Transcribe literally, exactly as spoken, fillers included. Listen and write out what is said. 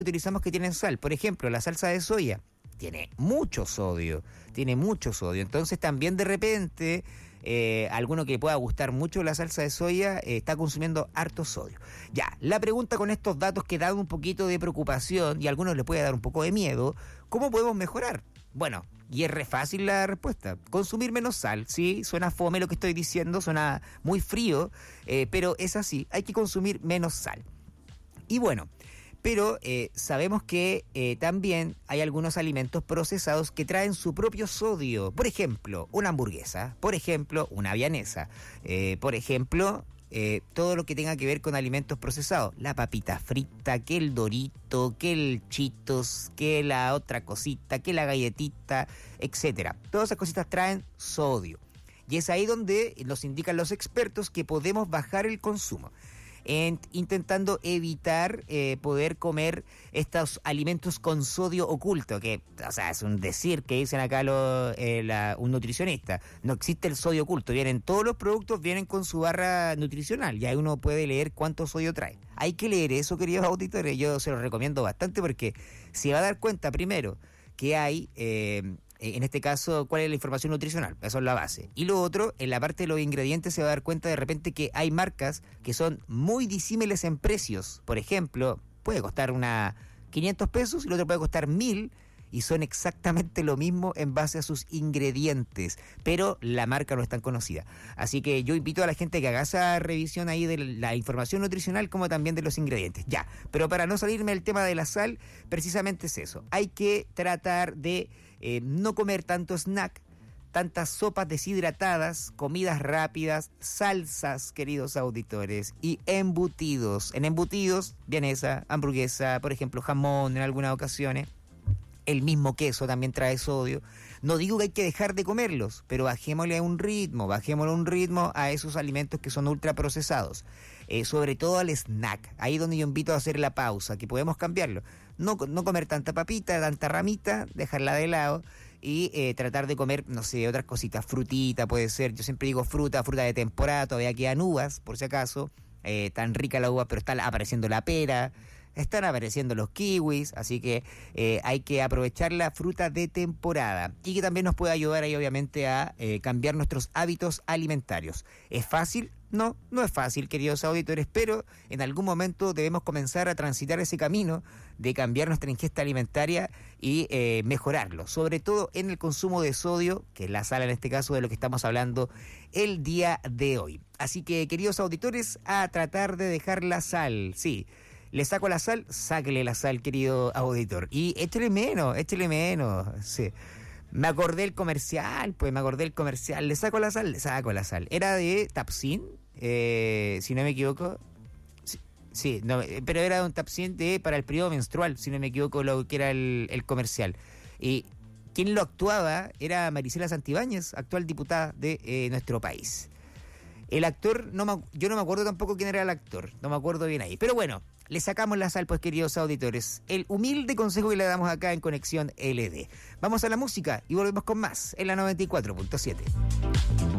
utilizamos que tienen sal. Por ejemplo, la salsa de soya tiene mucho sodio, tiene mucho sodio. Entonces también de repente, eh, alguno que pueda gustar mucho la salsa de soya eh, está consumiendo harto sodio. Ya, la pregunta con estos datos que dan un poquito de preocupación y a algunos les puede dar un poco de miedo, ¿cómo podemos mejorar? Bueno, y es re fácil la respuesta. Consumir menos sal, sí, suena fome lo que estoy diciendo, suena muy frío, eh, pero es así, hay que consumir menos sal. Y bueno, pero eh, sabemos que eh, también hay algunos alimentos procesados que traen su propio sodio. Por ejemplo, una hamburguesa, por ejemplo, una vianesa, eh, por ejemplo, eh, todo lo que tenga que ver con alimentos procesados. La papita frita, que el Dorito, que el Cheetos, que la otra cosita, que la galletita, etcétera. Todas esas cositas traen sodio. Y es ahí donde nos indican los expertos que podemos bajar el consumo, En, intentando evitar eh, poder comer estos alimentos con sodio oculto, que, o sea, es un decir que dicen acá lo, eh, la, un nutricionista. No existe el sodio oculto, vienen todos los productos, vienen con su barra nutricional, y ahí uno puede leer cuánto sodio trae. Hay que leer eso, queridos auditores, yo se los recomiendo bastante, porque se va a dar cuenta primero que hay... Eh, en este caso, ¿cuál es la información nutricional? Eso es la base. Y lo otro, en la parte de los ingredientes se va a dar cuenta de repente que hay marcas que son muy disímiles en precios. Por ejemplo, puede costar una quinientos pesos y el otro puede costar mil, y son exactamente lo mismo en base a sus ingredientes, pero la marca no es tan conocida. Así que yo invito a la gente que haga esa revisión ahí de la información nutricional como también de los ingredientes. Ya, pero para no salirme del tema de la sal, precisamente es eso. Hay que tratar de eh, no comer tanto snack, tantas sopas deshidratadas, comidas rápidas, salsas, queridos auditores, y embutidos. En embutidos, vienesa, hamburguesa, por ejemplo, jamón en algunas ocasiones. El mismo queso también trae sodio. No digo que hay que dejar de comerlos, pero bajémosle a un ritmo, bajémosle un ritmo a esos alimentos que son ultraprocesados. Eh, sobre todo al snack. Ahí donde yo invito a hacer la pausa, que podemos cambiarlo. No, no comer tanta papita, tanta ramita, dejarla de lado y eh, tratar de comer, no sé, otras cositas. Frutita puede ser. Yo siempre digo fruta, fruta de temporada. Todavía quedan uvas, por si acaso. Eh, tan rica la uva, pero está apareciendo la pera. Están apareciendo los kiwis, así que eh, hay que aprovechar la fruta de temporada, y que también nos puede ayudar ahí obviamente a eh, cambiar nuestros hábitos alimentarios. ¿Es fácil? No, no es fácil, queridos auditores, pero en algún momento debemos comenzar a transitar ese camino de cambiar nuestra ingesta alimentaria y eh, mejorarlo, sobre todo en el consumo de sodio, que es la sal en este caso de lo que estamos hablando el día de hoy. Así que, queridos auditores, a tratar de dejar la sal, sí. ¿Le saco la sal? Sáquele la sal, querido auditor. Y échale menos, échale menos. Sí. Me acordé el comercial, pues me acordé el comercial. ¿Le saco la sal? Le saco la sal. Era de Tapsin, eh, si no me equivoco. Sí, sí no, pero era de un Tapsin de, para el periodo menstrual, si no me equivoco, lo que era el, el comercial. Y quien lo actuaba era Marisela Santibáñez, actual diputada de eh, nuestro país. El actor, no me, yo no me acuerdo tampoco quién era el actor, no me acuerdo bien ahí. Pero bueno, le sacamos la sal, pues, queridos auditores. El humilde consejo que le damos acá en Conexión L D. Vamos a la música y volvemos con más en la noventa y cuatro punto siete.